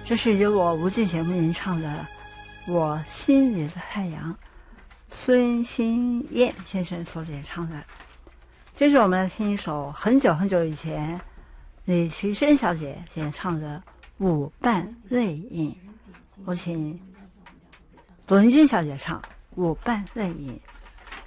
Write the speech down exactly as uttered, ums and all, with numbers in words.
这是由我吴俊贤为您唱的《我心里的太阳》，孙兴燕先生所演唱的。接着我们来听一首很久很久以前李奇生小姐演唱的《舞伴泪影》，我请罗云君小姐唱《舞伴泪影》。